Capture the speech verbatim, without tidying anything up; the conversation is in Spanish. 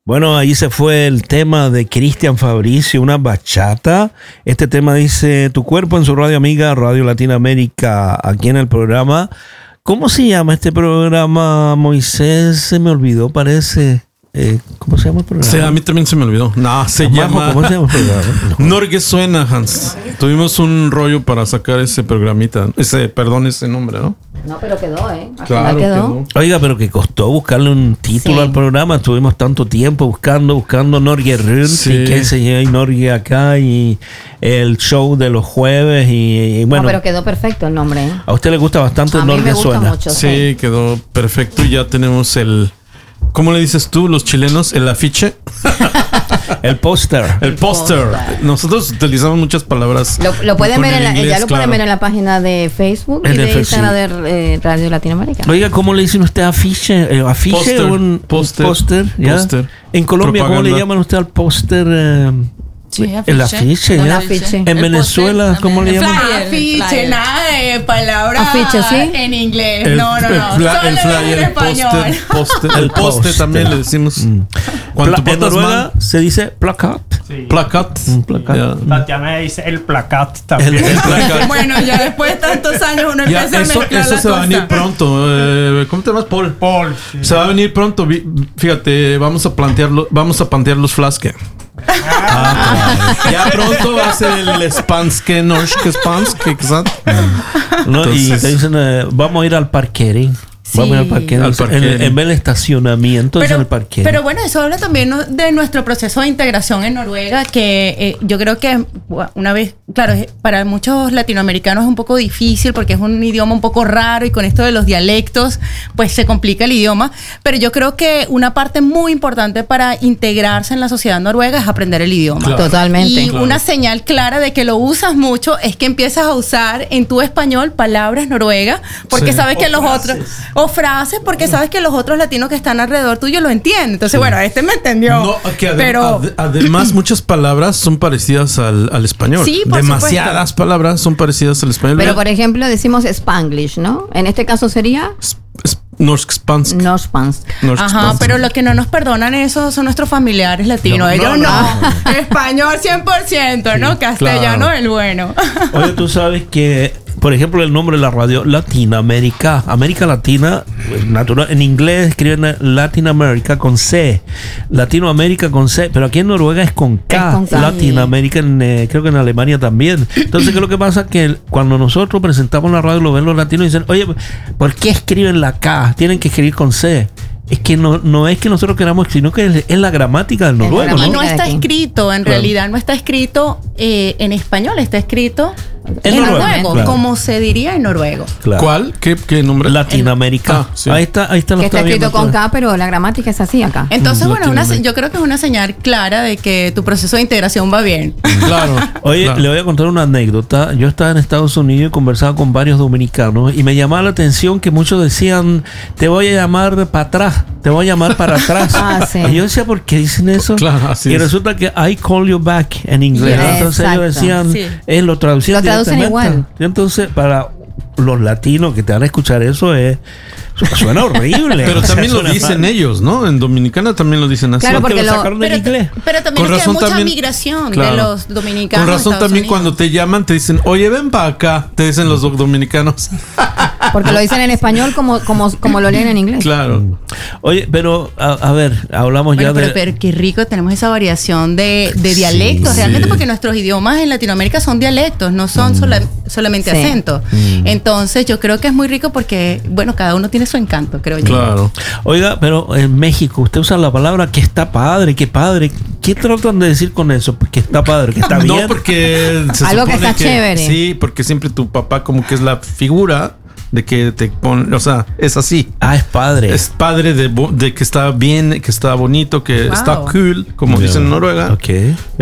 Bueno, ahí se fue el tema de Cristian Fabricio, una bachata. Este tema dice Tu cuerpo en su radio amiga, Radio Latinoamérica, aquí en el programa. ¿Cómo se llama este programa, Moisés? Se me olvidó, parece. Eh, ¿Cómo se llama el programa? Sí, a mí también se me olvidó. No, se Abajo, llama... ¿Cómo se llama el programa? No. Norge Suena, Hans. Tuvimos un rollo para sacar ese programita. Ese, perdón, ese nombre, ¿no? No, pero quedó, ¿eh? Al Claro, final quedó. quedó. Oiga, pero que costó buscarle un título Sí. al programa. Estuvimos tanto tiempo buscando, buscando Norge Runt Sí. y qué sé yo, y Norge acá y el show de los jueves y, y bueno. No, pero quedó perfecto el nombre, ¿eh? A usted le gusta bastante A mí Norge me gusta Suena. mucho. Sí, quedó perfecto. Y ya tenemos el... ¿Cómo le dices tú, los chilenos? El afiche. El póster. El póster. póster. Nosotros utilizamos muchas palabras. Lo, lo pueden con ver el en la, inglés, ya lo pueden claro. ver en la página de Facebook En y el de Facebook, Instagram de eh, Radio Latinoamérica. Oiga, ¿cómo le dicen usted afiche? Eh, ¿Afiche Póster, o un póster, póster? ¿Ya? póster. En Colombia, ¿cómo le Propaganda. llaman usted al póster? Eh, Sí, el afiche, Un ¿ya? afiche. En El Venezuela, póster ¿cómo le también. llaman? El flyer, el Afiche, flyer. nada de palabras Afiche, ¿sí? en inglés. El, no, no, no. el, fla- el Solo flyer, en el póster, español. póster, el El poste póster. también le decimos. Cuando Pla- tú en portas Noruega mal, se dice placat. Sí. placat. Un placat. Ya. Tatiana dice el placat también. El- el placat. Bueno, ya después de tantos años uno Ya, empieza eso a mezclar eso las se va a venir cosas. pronto. Eh, ¿Cómo te llamas, Paul? Paul. Sí. Se va a venir pronto. Vi- Fíjate, vamos a plantearlo, vamos a plantear los flasque. Ya pronto va a ser el Spanske, Norske Spanske, exacto. ¿No? Y Entonces- te dicen, eh, vamos a ir al parquering. Sí. Vamos a ir al parquering. Al En, parquering. en vez del estacionamiento es Pero, el parquering. pero bueno, eso habla también, ¿no?, de nuestro proceso de integración en Noruega, que eh, yo creo que bueno, una vez, claro, es- para muchos latinoamericanos es un poco difícil porque es un idioma un poco raro y con esto de los dialectos, pues se complica el idioma. Pero yo creo que una parte muy importante para integrarse en la sociedad noruega es aprender el idioma. Claro. Totalmente. Y Claro. una señal clara de que lo usas mucho es que empiezas a usar en tu español palabras noruegas, porque Sí. sabes que O los frases. otros, o frases, porque sabes que los otros latinos que están alrededor tuyo lo entienden. Entonces, bueno, este me entendió. No, que adem- pero ade- además muchas palabras son parecidas al, al español. Sí, por Demasiadas palabras son parecidas al español. Pero por ejemplo decimos Spanglish, ¿no? En este caso sería Es- es- Norsk Spansk. no Spansk. Norsk ajá, Spansk. pero lo que no nos perdonan eso son nuestros familiares latinos. No, Ellos no, no. Español cien por ciento, ¿no? Castellano claro. el bueno. Oye, tú sabes que, por ejemplo, el nombre de la radio Latinoamérica, América Latina, pues, natural, en inglés escriben Latin America con C, Latinoamérica con C, pero aquí en Noruega es con K, Es con K. Latinoamérica, en, eh, creo que en Alemania también. Entonces, ¿qué es lo que pasa? Que el- cuando nosotros presentamos la radio, lo ven los latinos y dicen, oye, ¿por qué escriben la K? Tienen que escribir con C. Es que no, no es que nosotros queramos, sino que es, es la gramática del Es la noruego, Y ¿no? no de está aquí. escrito, en Claro. realidad no está escrito eh, en español, está escrito En en noruego, noruego, claro. como se diría en noruego. Claro. ¿Cuál? ¿Qué, qué nombre? Latinoamérica. Ah, sí. Ahí está, ahí está lo Que está escrito viendo con todo. K, pero la gramática es así acá. Entonces, Mm, bueno, una, Latinoamérica. yo creo que es una señal clara de que tu proceso de integración va bien. Claro. Oye, claro. le voy a contar una anécdota. Yo estaba en Estados Unidos y conversaba con varios dominicanos y me llamaba la atención que muchos decían, te voy a llamar para atrás, te voy a llamar para atrás. Ah, sí. Y yo decía, ¿por qué dicen eso? Claro, así y es. resulta que I call you back en inglés. Yeah, Entonces exacto. ellos decían, Sí. eh, lo traducían Lo traducen directamente. igual. Y entonces, para los latinos que te van a escuchar eso, es suena horrible. Pero O sea, también lo suena dicen mal. ellos, ¿no? En Dominicana también lo dicen así. Claro, Porque porque lo lo- sacaron del Pero, inglés. pero también Con es que hay razón mucha también- migración claro. de los dominicanos. Con a razón Estados también Unidos. cuando te llaman te dicen, oye, ven para acá, te dicen los do- dominicanos. Porque lo dicen en español como, como, como lo leen en inglés. Claro. Oye, pero a, a ver, hablamos Bueno, ya pero, de... pero qué rico tenemos esa variación de, de Sí, dialectos, sí. realmente, porque nuestros idiomas en Latinoamérica son dialectos, no son sola- solamente Sí. acentos. Entonces, yo creo que es muy rico porque, bueno, cada uno tiene su encanto, creo yo. Claro. Oiga, pero en México usted usa la palabra que está padre, que padre. ¿Qué tratan de decir con eso? Que está padre, que está bien. No, porque se Algo que supone está chévere. Sí, porque siempre tu papá como que es la figura de que te pone, o sea, es así. Ah, es padre. Es padre de, bo- de que está bien, que está bonito, que Wow. está cool, como Ya. dicen en Noruega. Ok.